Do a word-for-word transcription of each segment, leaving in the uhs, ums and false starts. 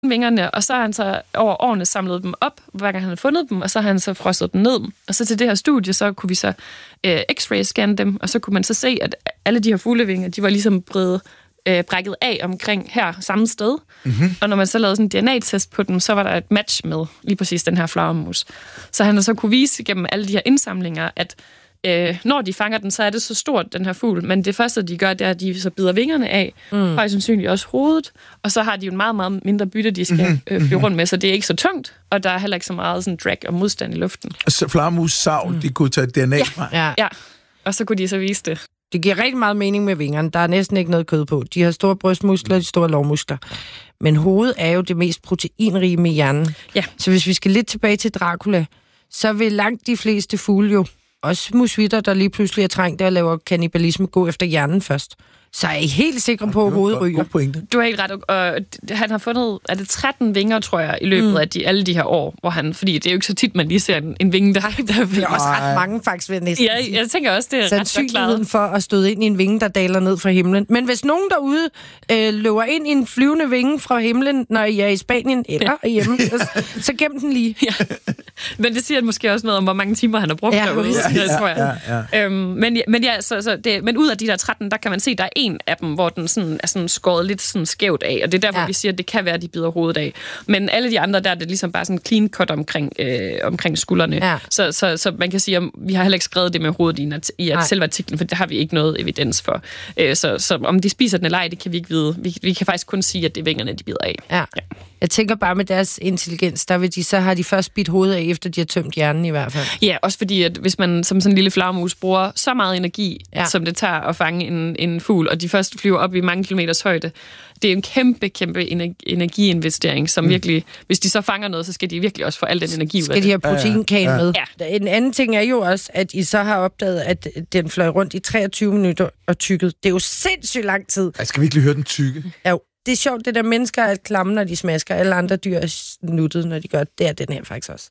vingerne, og så har han så over årene samlet dem op, hver gang han har fundet dem, og så har han så frosset dem ned. Og så til det her studie, så kunne vi så øh, x-ray-scanne dem, og så kunne man så se, at alle de her fuglevinger, de var ligesom bredt øh, brækket af omkring her samme sted. Mm-hmm. Og når man så lavede sådan en D N A-test på dem, så var der et match med lige præcis den her flagermus. Så han har så kunne vise gennem alle de her indsamlinger, at Øh, når de fanger den, så er det så stort, den her fugl, men det første, de gør, det er, at de så bider vingerne af, mm. højst sandsynligt også hovedet, og så har de jo en meget, meget mindre bytte, de skal mm-hmm. øh, flyve rundt med, så det er ikke så tungt, og der er heller ikke så meget sådan drag og modstand i luften. Så flagermus savl, mm. de kunne tage D N A ja. fra? Ja. ja, og så kunne de så vise det. Det giver rigtig meget mening med vingerne. Der er næsten ikke noget kød på. De har store brystmuskler, de store lårmuskler. Men hovedet er jo det mest proteinrige med hjernen. Ja. Så hvis vi skal lidt tilbage til Dracula, så vil langt de fleste fugle jo, også musvitter, der lige pludselig er trængt og laver kannibalisme, gå efter hjernen først. Så er I helt sikre på, at hovedet ryger? Du har helt ret. Og han har fundet, er det tretten vinger, tror jeg, i løbet mm. af de, alle de her år, hvor han, fordi det er jo ikke så tit, man lige ser en, en vinge, der... der det er også ret mange, faktisk, vil jeg næsten Ja, jeg tænker også, det er ret klart. Sandsynligheden for at støde ind i en vinge, der daler ned fra himlen. Men hvis nogen derude øh, løber ind i en flyvende vinge fra himlen, når I er i Spanien eller ja. hjemme, så, så gem den lige. Ja. Men det siger måske også noget om, hvor mange timer han har brugt ja, derude, ja, ja, tror jeg. Ja, ja. Øhm, men, men, ja, så, så det, men ud af de der tretten, der kan man se, der er en af dem, hvor den sådan, er sådan skåret lidt sådan skævt af, og det er derfor, ja. vi siger, at det kan være, at de bider hovedet af. Men alle de andre, der er det ligesom bare sådan clean cut omkring, øh, omkring skuldrene. Ja. Så, så, så man kan sige, at vi har heller ikke skrevet det med hovedet i, i at selve artiklen, for det har vi ikke noget evidens for. Øh, så, så om de spiser den eller ej, det kan vi ikke vide. Vi, vi kan faktisk kun sige, at det er vingerne, de bider af. Ja. Ja. Jeg tænker bare med deres intelligens, der vil de, så har de først bidt hovedet af, efter de har tømt hjernen i hvert fald. Ja, også fordi, at hvis man som sådan en lille flagermus bruger så meget energi, ja. som det tager at fange en, en fugl, og de først flyver op i mange kilometers højde, det er en kæmpe, kæmpe energiinvestering, som mm. virkelig, hvis de så fanger noget, så skal de virkelig også få al den energi ud af det. Skal de have proteinkagen ja, ja. med. Ja. En anden ting er jo også, at I så har opdaget, at den fløj rundt i treogtyve minutter og tykket. Det er jo sindssygt lang tid. Jeg skal virkelig høre den tykke. Ja, det er sjovt, det der mennesker er klamme, når de smasker. Alle andre dyr er nuttet, når de gør det. Det er den her faktisk også.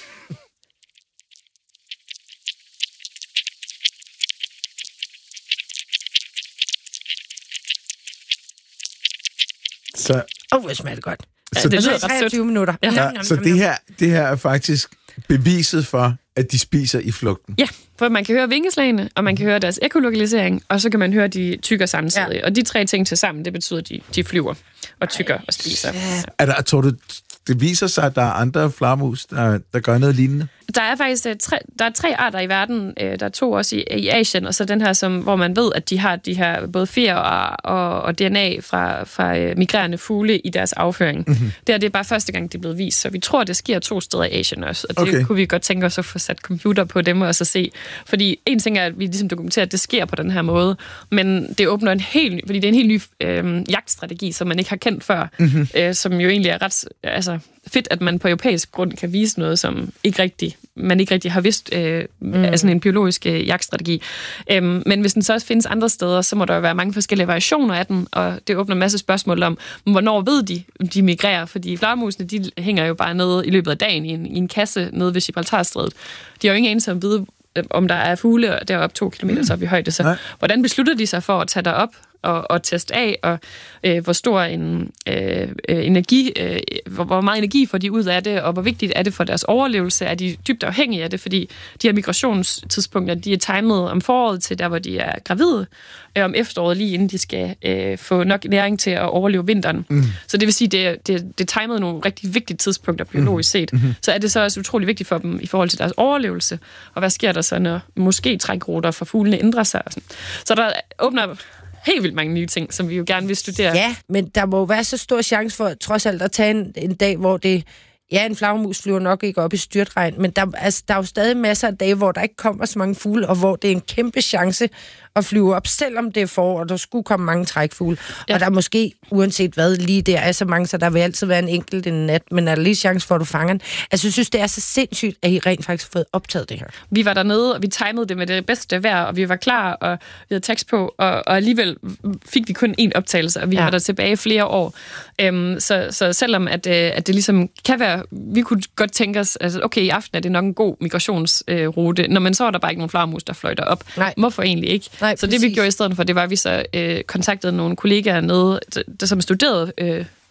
Så... Åh, oh, hvor smager det godt. Ja, så det lyder treogtyve minutter. Ja. Ja, så det her, det her er faktisk beviset for, at de spiser i flugten. Ja, for man kan høre vingeslagene, og man kan høre deres ekolokalisering, og så kan man høre, at de tykker samtidig. Ja. Og de tre ting til sammen, det betyder, at de, de flyver og tykker og spiser. Ja. Er der, tror du, det viser sig, at der er andre flagermus, der, der gør noget lignende? Der er faktisk uh, tre, der er tre arter i verden. Uh, der er to også i, i Asien, og så den her, som, hvor man ved, at de har de her både fjer og, og, og D N A fra, fra uh, migrerende fugle i deres afføring. Mm-hmm. Det, er, det er bare første gang, det er blevet vist, så vi tror, det sker to steder i Asien også, og det okay. kunne vi godt tænke os at få sat computer på dem og så se. Fordi en ting er, at vi ligesom dokumenterer, at det sker på den her måde, men det åbner en helt ny, fordi det er en helt ny øh, jagtstrategi, som man ikke har kendt før, mm-hmm. øh, som jo egentlig er ret altså, fedt, at man på europæisk grund kan vise noget, som ikke rigtig, man ikke rigtig har vidst, øh, mm. altså en biologisk øh, jagtstrategi. Øhm, men hvis den så også findes andre steder, så må der jo være mange forskellige variationer af den, og det åbner en masse spørgsmål om, hvornår ved de, de migrerer, fordi flagermusene, de hænger jo bare nede i løbet af dagen i en, i en kasse nede ved Gibraltarstrædet. De har jo ingen anelse om at vide, om der er fugle deroppe to kilometer så op i højde. Så Nej. hvordan beslutter de sig for at tage derop og, og teste af, og øh, hvor stor en øh, energi, øh, hvor, hvor meget energi får de ud af det, og hvor vigtigt er det for deres overlevelse? Er de dybt afhængige af det? Fordi de her migrationstidspunkter, de er timet om foråret til der, hvor de er gravide, øh, om efteråret lige inden de skal øh, få nok næring til at overleve vinteren. Mm. Så det vil sige, det, det, det er timet nogle rigtig vigtige tidspunkter biologisk set. Mm-hmm. Så er det så også utrolig vigtigt for dem i forhold til deres overlevelse, og hvad sker der så, når måske trækruter for fuglene ændrer sig? Så der åbner helt vildt mange nye ting, som vi jo gerne vil studere. Ja, men der må jo være så stor chance for, trods alt, at tage en, en dag, hvor det... Ja, en flagermus flyver nok ikke op i styrtregn, men der, altså, der er jo stadig masser af dage, hvor der ikke kommer så mange fugle, og hvor det er en kæmpe chance at flyve op, selvom det er forår, og der skulle komme mange trækfugle. Ja. Og der er måske, uanset hvad, lige der er så mange, så der vil altid være en enkelt en nat, men er der lige chance for, at du fanger den? Altså, jeg synes, det er så sindssygt, at I rent faktisk har fået optaget det her. Vi var dernede, og vi timede det med det bedste vejr, og vi var klar, og vi havde tekst på, og, og alligevel fik vi kun én optagelse, og vi ja. var der tilbage flere år. Øhm, så, så selvom at, at det ligesom kan være, vi kunne godt tænke os, altså, okay, i aften er det nok en god migrationsrute, øh, når man så er der bare ikke nogen flagermus, der fløjter op. Nej. Hvorfor egentlig ikke? Nej, så præcis. Det vi gjorde i stedet for, det var, at vi så øh, kontaktede nogle kollegaer nede, der, der som studerede øh,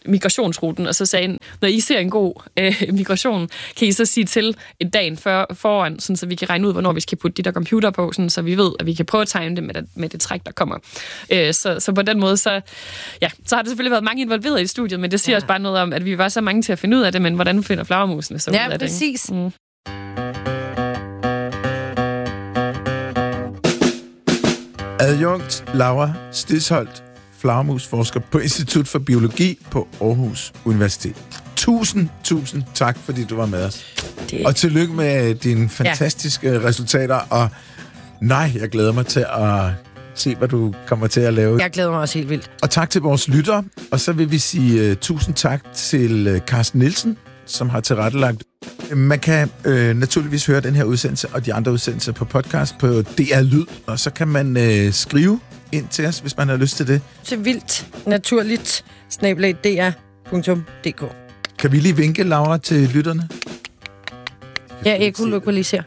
migrationsruten, og så sagde, når I ser en god øh, migration, kan I så sige til et dagen før, foran, sådan, så vi kan regne ud, hvornår vi skal putte de der computer på, sådan, så vi ved, at vi kan prøve at tegne det med det, med det træk, der kommer. Øh, så, så på den måde, så, ja, så har der selvfølgelig været mange involveret i studiet, men det siger ja. også bare noget om, at vi var så mange til at finde ud af det, men hvordan finder flagermusene så ja, ud af det? Ja, præcis. Mm. Adjunkt Laura Stidsholt, flagermusforsker på Institut for Biologi på Aarhus Universitet. Tusind, tusind tak, fordi du var med os. Det... Og tillykke med dine fantastiske ja. resultater, og nej, jeg glæder mig til at se, hvad du kommer til at lave. Jeg glæder mig også helt vildt. Og tak til vores lyttere, og så vil vi sige uh, tusind tak til uh, Carsten Nielsen, som har tilrettelagt. Man kan øh, naturligvis høre den her udsendelse og de andre udsendelser på podcast på D R Lyd, og så kan man øh, skrive ind til os, hvis man har lyst til det. Til vildt naturligt snabel-a d r punktum d k. Kan vi lige vinke, Laura, til lytterne? Ja, ekolokaliser.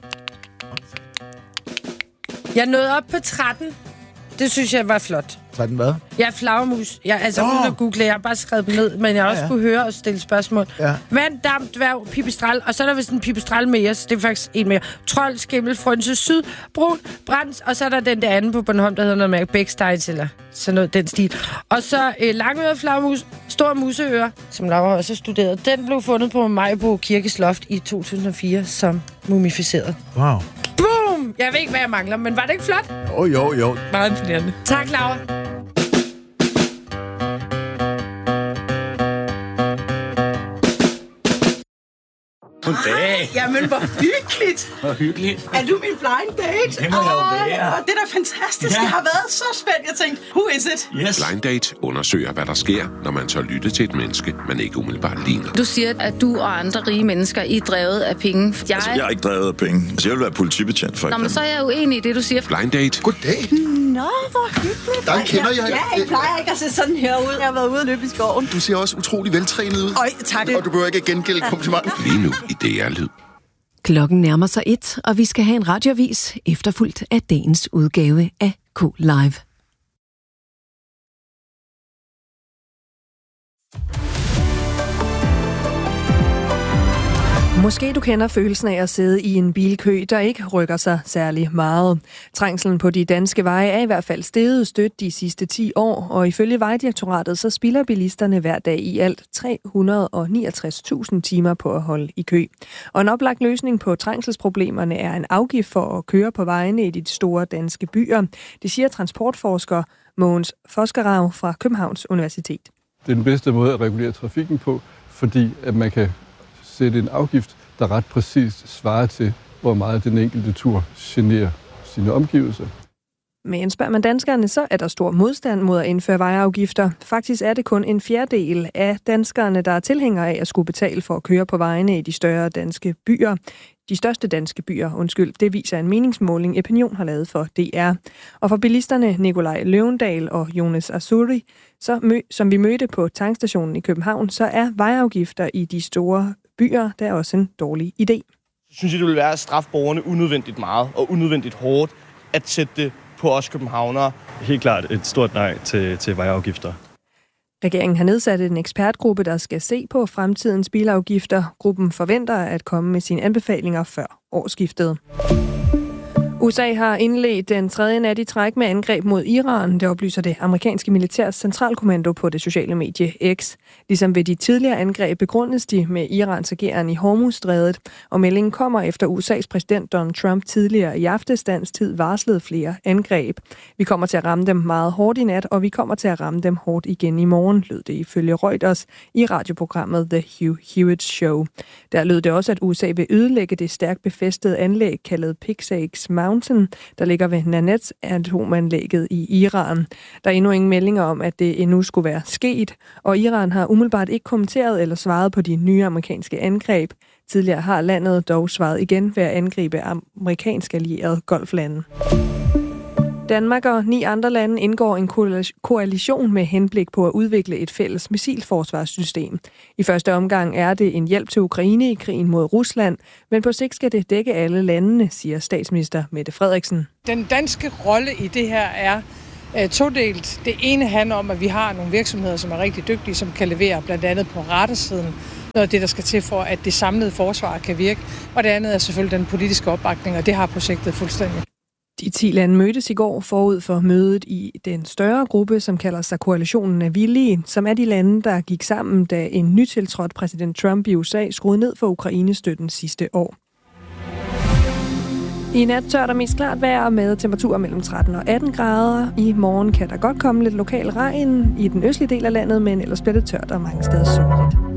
Jeg nåede op på tretten. Det synes jeg var flot. tretten hvad? Jeg er flagermus. Jeg, altså oh. uden at google, jeg har bare skrevet dem ned, men jeg har også ja, ja. kunne høre og stille spørgsmål. Ja. Vand, damp, dværg, pipistrel, og så er der vist en pipistrel mere, så det er faktisk en mere. Trold, skimmel, frønse, syd, brun, brænds, og så er der den der anden på Bornholm, der hedder noget med bækstejs, eller sådan noget, den stil. Og så øh, langøret flagermus, stor museøre, som Laura også har studeret. Den blev fundet på Majbo Kirkes loft i to tusind og fire som mumificeret. Wow. Boom! Jeg ved ikke, hvad jeg mangler, men var det ikke flot? Jo, jo, jo. Meget imponerende. Tak, Laura. Goddag. Jamen, hvor hyggeligt. Hvor hyggeligt. Er du min blind date? Det må jeg jo være. Det er da fantastisk. Ja. Jeg har været så spændt. Jeg tænkte, who is it? Yes. Blind Date undersøger, hvad der sker, når man tør lytte til et menneske, man ikke umiddelbart ligner. Du siger, at du og andre rige mennesker I er drevet af penge. Jeg... Altså, jeg er ikke drevet af penge. Altså, jeg vil være politibetjent, for eksempel. Nå, men så er jeg uenig i det, du siger. Blind Date. Goddag. Nå, hvor hyggeligt. Der kender jeg. Ja, jeg plejer ikke at se sådan her ud. Jeg har været ude og løbe i skoven. Du ser også utrolig veltrænet ud. Øj, tak det. Og du behøver ikke at gengælde komplimenter. Lige nu i D R Lyd. Klokken nærmer sig et, og vi skal have en radioavis efterfulgt af dagens udgave af K Live. Måske du kender følelsen af at sidde i en bilkø, der ikke rykker sig særlig meget. Trængslen på de danske veje er i hvert fald steget stødt de sidste ti år, og ifølge Vejdirektoratet så spilder bilisterne hver dag i alt tre hundrede og niogtres tusind timer på at holde i kø. Og en oplagt løsning på trængselsproblemerne er en afgift for at køre på vejene i de store danske byer. Det siger transportforsker Mogens Foskerav fra Københavns Universitet. Det er den bedste måde at regulere trafikken på, fordi at man kan sætte en afgift, der ret præcist svarer til, hvor meget den enkelte tur generer sine omgivelser. Men spørger man danskerne, så er der stor modstand mod at indføre vejafgifter. Faktisk er det kun en fjerdedel af danskerne, der er tilhængere af at skulle betale for at køre på vejene i de større danske byer. De største danske byer, undskyld, det viser en meningsmåling, Opinion har lavet for D R. Og for bilisterne Nikolaj Løvendal og Jonas Azuri, så mø- som vi mødte på tankstationen i København, så er vejafgifter i de store byer, der er også en dårlig idé. Så synes jeg, det vil være at straffe borgerne unødvendigt meget og unødvendigt hårdt at sætte det på os københavnere. Helt klart et stort nej til, til vejafgifter. Regeringen har nedsat en ekspertgruppe, der skal se på fremtidens bilafgifter. Gruppen forventer at komme med sine anbefalinger før årsskiftet. U S A har indledt den tredje nat i træk med angreb mod Iran. Det oplyser det amerikanske militærs centralkommando på det sociale medie X. Ligesom ved de tidligere angreb begrundes de med Irans ageren i Hormuzstrædet, og meldingen kommer efter U S A's præsident Donald Trump tidligere i aftenstands tid varslede flere angreb. Vi kommer til at ramme dem meget hårdt i nat, og vi kommer til at ramme dem hårdt igen i morgen, lød det ifølge Reuters i radioprogrammet The Hugh Hewitt Show. Der lød det også, at U S A vil ødelægge det stærkt befæstede anlæg kaldet Pixaix Mountain, der ligger ved Nanets atomanlægget i Iran. Der er endnu ingen meldinger om, at det endnu skulle være sket, og Iran har umiddelbart ikke kommenteret eller svaret på de nye amerikanske angreb. Tidligere har landet dog svaret igen ved at angribe amerikansk allierede golflande. Danmark og ni andre lande indgår en koalition med henblik på at udvikle et fælles missilforsvarssystem. I første omgang er det en hjælp til Ukraine i krigen mod Rusland, men på sigt skal det dække alle landene, siger statsminister Mette Frederiksen. Den danske rolle i det her er øh, todelt. Det ene handler om, at vi har nogle virksomheder, som er rigtig dygtige, som kan levere blandt andet på ratersiden noget af det, der skal til for, at det samlede forsvar kan virke. Og det andet er selvfølgelig den politiske opbakning, og det har projektet fuldstændig. De ti lande mødtes i går forud for mødet i den større gruppe, som kalder sig Koalitionen af Villige, som er de lande, der gik sammen, da en nytiltrådt præsident Trump i U S A skruede ned for Ukraine-støtten sidste år. I nat tør der mest klart vejr med temperaturer mellem tretten og atten grader. I morgen kan der godt komme lidt lokal regn i den østlige del af landet, men ellers bliver det tørt og mange steder soligt.